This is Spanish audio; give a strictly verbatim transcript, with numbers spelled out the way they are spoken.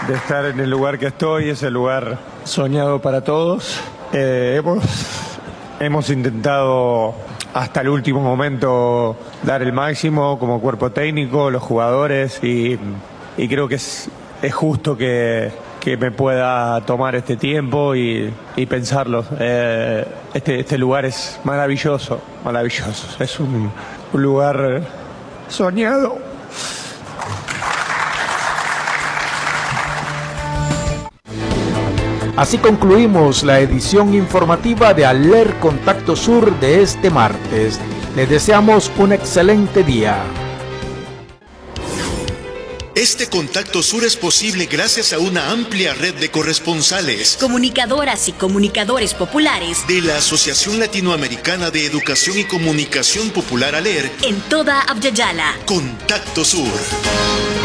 de estar en el lugar que estoy, es el lugar soñado para todos. Eh, hemos, hemos intentado hasta el último momento dar el máximo como cuerpo técnico, los jugadores, y, y creo que es, es justo que, que me pueda tomar este tiempo y, y pensarlo. Eh, este, este lugar es maravilloso, maravilloso. Es un, un lugar soñado. Así concluimos la edición informativa de Aler Contacto Sur de este martes. Les deseamos un excelente día. Este Contacto Sur es posible gracias a una amplia red de corresponsales, comunicadoras y comunicadores populares de la Asociación Latinoamericana de Educación y Comunicación Popular Aler en toda Abya Yala. Contacto Sur.